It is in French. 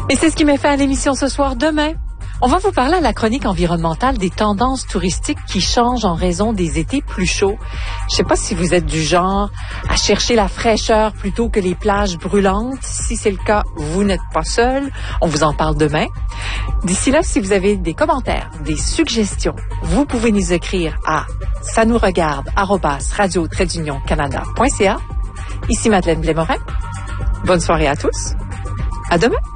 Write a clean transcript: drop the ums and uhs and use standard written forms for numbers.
Et c'est ce qui met fin à l'émission ce soir. Demain, on va vous parler à la chronique environnementale des tendances touristiques qui changent en raison des étés plus chauds. Je sais pas si vous êtes du genre à chercher la fraîcheur plutôt que les plages brûlantes. Si c'est le cas, vous n'êtes pas seul. On vous en parle demain. D'ici là, si vous avez des commentaires, des suggestions, vous pouvez nous écrire à sanouregarde@radio-canada.ca. Ici Madeleine Blais-Morin. Bonne soirée à tous. À demain.